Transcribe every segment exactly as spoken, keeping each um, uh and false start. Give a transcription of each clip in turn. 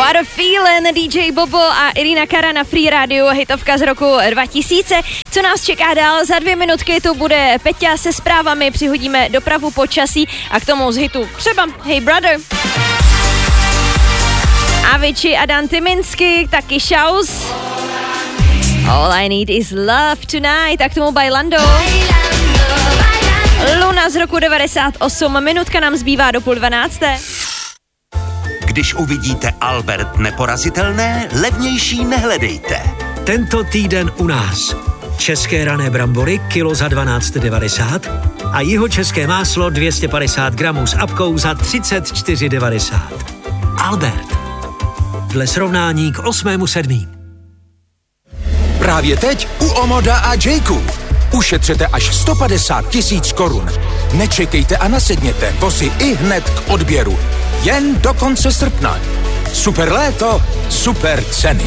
What a Feeling, D J Bobo a Irina Cara na Free Radio, hitovka z roku dva tisíce. Co nás čeká dál? Za dvě minutky tu bude Peťa se zprávami, přihodíme dopravu počasí a k tomu z hitu třeba Hey Brother. Avicii a Dan Tyminsky, taky Shouse. All I Need Is Love Tonight, a k tomu Bailando. Luna z roku devadesát osm, minutka nám zbývá do půl dvanácté. Když uvidíte Albert neporazitelné, levnější nehledejte. Tento týden u nás. České rané brambory kilo za dvanáct devadesát a jihočeské máslo dvě stě padesát gramů s apkou za třicet čtyři devadesát. Albert. Dle srovnání k osmému sedmý. Právě teď u Omoda a Jayku. Ušetřete až sto padesát tisíc korun. Nečekejte a nasedněte, vozy i hned k odběru. Jen do konce srpna. Super léto, super ceny.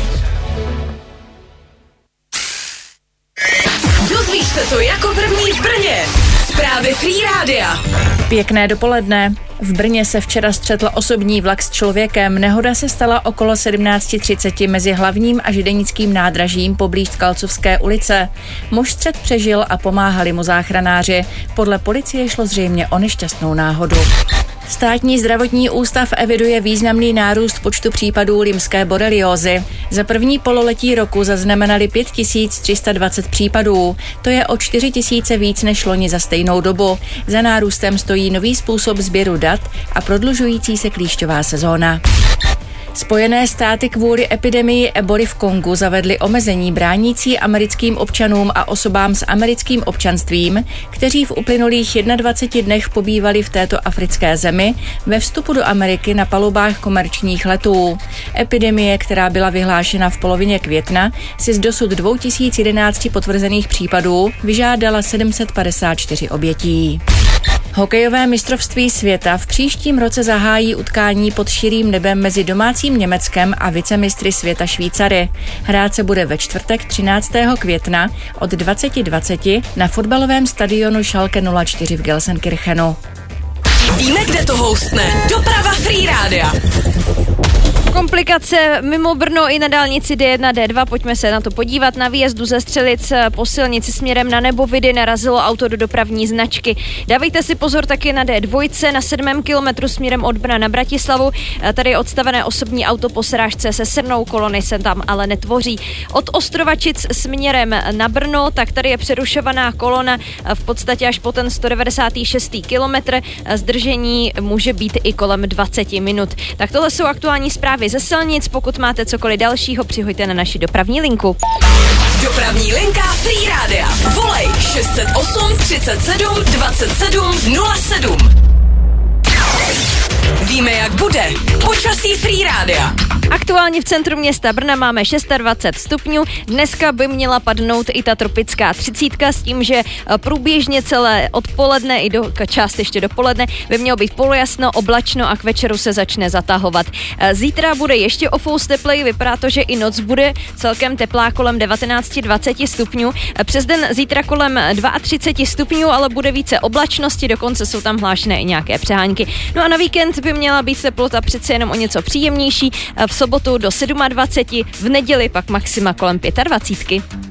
Dozvíš se to jako první v Brně. Zprávy Free Rádia. Pěkné dopoledne. V Brně se včera střetl osobní vlak s člověkem. Nehoda se stala okolo sedmnáct třicet mezi hlavním a židenickým nádražím poblíž Skalcovské ulice. Muž střet přežil a pomáhali mu záchranáři. Podle policie šlo zřejmě o nešťastnou náhodu. Státní zdravotní ústav eviduje významný nárůst počtu případů lymské boreliózy. Za první pololetí roku zaznamenali pět tisíc tři sta dvacet případů. To je o čtyři tisíce víc než loni za stejnou dobu. Za nárůstem stojí nový způsob sběru dat a prodlužující se klíšťová sezóna. Spojené státy kvůli epidemii eboly v Kongu zavedly omezení bránící americkým občanům a osobám s americkým občanstvím, kteří v uplynulých dvaceti jedné dnech pobývali v této africké zemi, ve vstupu do Ameriky na palubách komerčních letů. Epidemie, která byla vyhlášena v polovině května, si z dosud dva tisíce jedenáct potvrzených případů vyžádala sedm set padesát čtyři obětí. Hokejové mistrovství světa v příštím roce zahájí utkání pod širým nebem mezi domácím Německem a vicemistry světa Švýcary. Hrát se bude ve čtvrtek třináctého května od dvacet dvacet na fotbalovém stadionu Schalke nula čtyři v Gelsenkirchenu. Víme, kde to houstne. Doprava Free Rádia. Komplikace mimo Brno i na dálnici D jedna D dva, pojďme se na to podívat. Na výjezdu ze Střelic po silnici směrem na Nebovidy narazilo auto do dopravní značky. Dávejte si pozor taky na D dva, na sedmém kilometru směrem od Brna na Bratislavu. Tady je odstavené osobní auto po srážce se srnou, kolony se tam ale netvoří. Od Ostrovačic směrem na Brno, tak tady je přerušovaná kolona v podstatě až po ten sto devadesátý šestý kilometr. Zdržení může být i kolem dvacet minut. Tak tohle jsou aktuální zprávy ze silnic. Pokud máte cokoliv dalšího, přihojte na naši dopravní linku. Dopravní linka Free Rádia. Volej šest set osm třicet sedm dvacet sedm nula sedm. Víme, jak bude. Počasí Free Rádia. Aktuálně v centru města Brna máme dvacet šest stupňů. Dneska by měla padnout i ta tropická třicítka s tím, že průběžně celé odpoledne i do část ještě dopoledne by mělo být polojasno, oblačno a k večeru se začne zatahovat. Zítra bude ještě o fous tepleji, vypadá to, že i noc bude celkem teplá kolem devatenáct dvacet stupňů. Přes den zítra kolem třicet dva stupňů, ale bude více oblačnosti, dokonce jsou tam hlášené i nějaké přehánky. No a na víkend by měla být teplota přece jenom o něco příjemnější. V sobotu do dvacet sedm, v neděli pak maxima kolem dvacet pět.